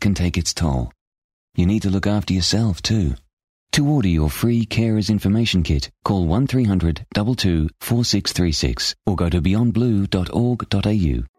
can take its toll. You need to look after yourself too. To order your free Carers Information Kit, call 1300 22 4636 or go to beyondblue.org.au.